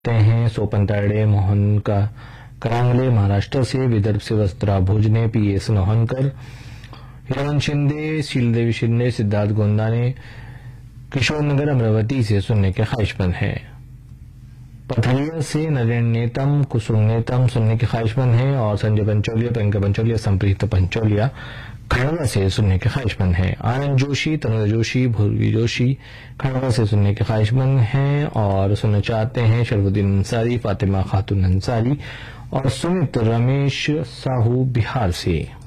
ते हैं सोपन तायडे, मोहन का करांगले महाराष्ट्र से, विदर्भ से वस्त्रा भोजने, पीएस नौहनकर, हिरण शिंदे, शीलदेवी शिंदे, सिद्धार्थ गोंदाने, किशोर नगर अमरावती से सुनने के ख्वाहिशमंद है। पथरिया से नरेंद्र नेतम, कुसुम नेतम सुनने के ख्वाहिशमंद है और संजय पंचोलिया, प्रियंका पंचोलिया, संप्रीत पंचोलिया खंडवा से सुनने के ख्वाहिशमंद है। आनंद जोशी, तनुजा जोशी, भूर्वी जोशी खंडवा से सुनने के ख्वाहिशमंद हैं और सुनना चाहते हैं शरफुद्दीन अंसारी, फातिमा खातून अंसारी और सुमित रमेश साहू बिहार से।